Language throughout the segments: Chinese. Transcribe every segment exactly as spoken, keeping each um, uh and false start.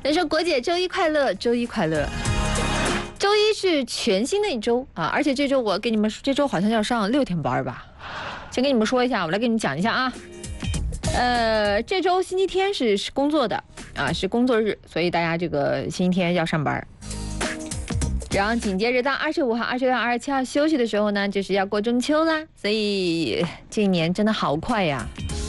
人说国姐周一快乐，周一快乐。周一是全新的一周啊，而且这周我给你们，这周好像要上六天班吧。先跟你们说一下，我来给你们讲一下啊。呃，这周星期天是是工作的啊，是工作日，所以大家这个星期天要上班。然后紧接着到二十五号、二十六号、二十七号休息的时候呢，就是要过中秋啦，所以这一年真的好快呀。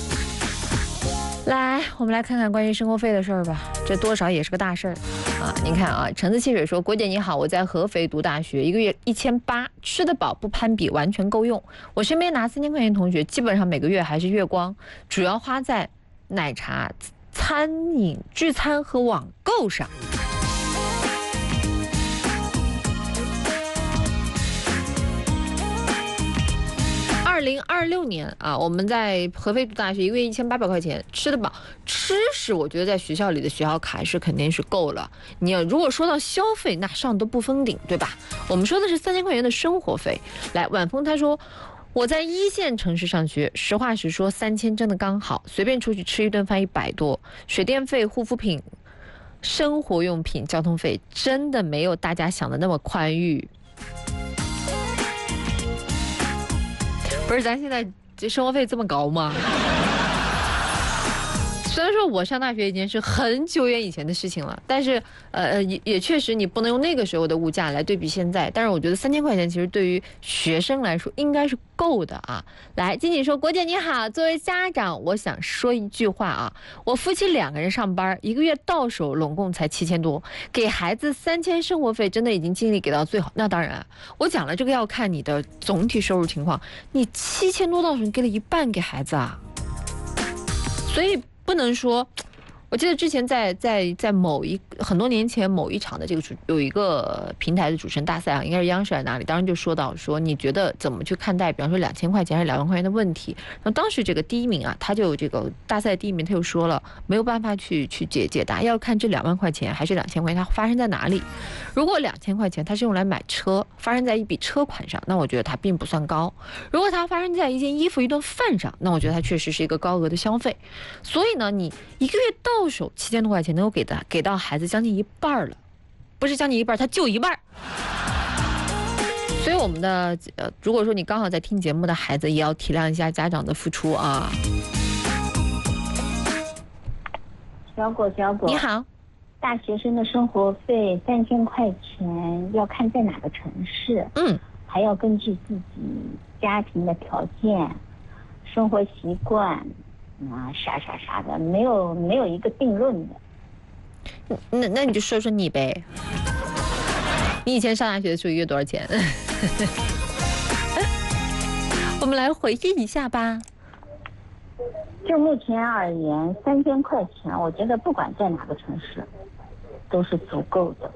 来，我们来看看关于生活费的事儿吧，这多少也是个大事儿啊！你看啊，橙子汽水说：“国姐你好，我在合肥读大学，一个月一千八，吃得饱不攀比，完全够用。我身边拿三千块钱的同学，基本上每个月还是月光，主要花在奶茶、餐饮、聚餐和网购上。”二零二六年啊，我们在合肥读大学，一个月一千八百块钱，吃得饱。吃是我觉得在学校里的学校卡是肯定是够了。你要如果说到消费，那上都不封顶，对吧？我们说的是三千块钱的生活费。来，晚风他说，我在一线城市上学，实话实说，三千真的刚好，随便出去吃一顿饭一百多，水电费、护肤品、生活用品、交通费，真的没有大家想的那么宽裕。不是，咱现在这生活费这么高吗？虽然说我上大学已经是很久远以前的事情了，但是呃也也确实你不能用那个时候的物价来对比现在。但是我觉得三千块钱其实对于学生来说应该是够的啊。来，金锦说：“国姐你好，作为家长，我想说一句话啊，我夫妻两个人上班，一个月到手拢共才七千多，给孩子三千生活费，真的已经尽力给到最好。那当然，我讲了这个要看你的总体收入情况，你七千多到手，你给了一半给孩子啊，所以。”不能说，我记得之前在在在某一很多年前某一场的这个主有一个平台的主持人大赛啊，应该是央视还是哪里，当时就说到说，你觉得怎么去看待，比方说两千块钱还是两万块钱的问题？然后当时这个第一名啊，他就有这个大赛第一名，他就说了，没有办法去去解解答，要看这两万块钱还是两千块钱，它发生在哪里。如果两千块钱它是用来买车，发生在一笔车款上，那我觉得它并不算高；如果它发生在一件衣服、一顿饭上，那我觉得它确实是一个高额的消费。所以呢，你一个月到手七千多块钱，能够给的给到孩子将近一半了，不是将近一半，它就一半。所以我们的呃，如果说你刚好在听节目的孩子，也要体谅一下家长的付出啊。 小果，小果， 你好。 大学生的生活费三千块钱，要看在哪个城市， 嗯，还要根据自己家庭的条件、生活习惯啊，啥啥啥的，没有没有一个定论的。 那那你就说说你呗，你以前上大学的时候一个月多少钱？我们来回忆一下吧。 就目前而言，三千块钱，我觉得不管在哪个城市，都是足够的。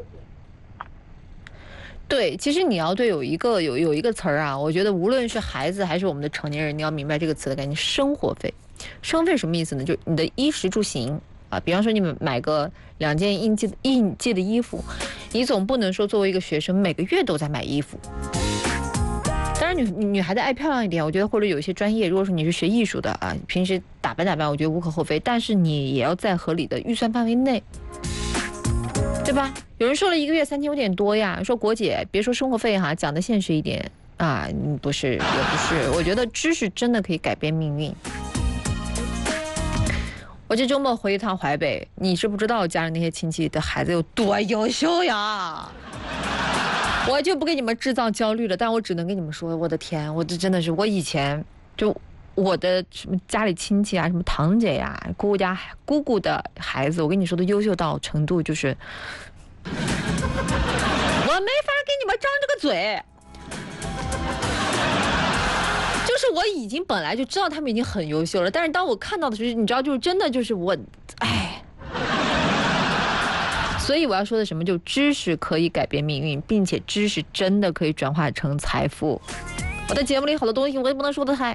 对，其实你要对有一个有有一个词儿啊，我觉得无论是孩子还是我们的成年人，你要明白这个词的概念。生活费，生活费什么意思呢？就是你的衣食住行啊。比方说你们买个两件应季应季的衣服，你总不能说作为一个学生每个月都在买衣服。当然女女孩子爱漂亮一点，我觉得或者有一些专业，如果说你是学艺术的啊，平时打扮打扮，我觉得无可厚非。但是你也要在合理的预算范围内，对吧？有人说了一个月三千有点多呀，说国姐别说生活费哈，讲的现实一点啊，不是也不是，我觉得知识真的可以改变命运。我这周末回一趟淮北，你是不知道家人那些亲戚的孩子有多优秀呀。我就不给你们制造焦虑了，但我只能跟你们说，我的天，我这真的是，我以前就我的什么家里亲戚啊，什么堂姐呀、姑姑家姑姑的孩子，我跟你说的优秀到程度就是，我没法给你们张这个嘴。就是我已经本来就知道他们已经很优秀了，但是当我看到的时候，你知道，就是真的就是我，哎。所以我要说的什么，就知识可以改变命运，并且知识真的可以转化成财富。我的节目里好多东西我也不能说的太，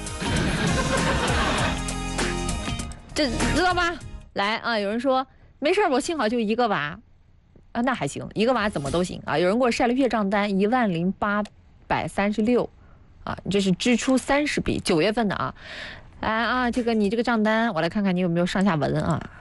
这知道吧？来啊，有人说没事，我幸好就一个娃啊，那还行，一个娃怎么都行啊。有人给我晒了月账单一万零八百三十六啊，这是支出三十笔，九月份的啊。来啊，这个你这个账单，我来看看你有没有上下文啊。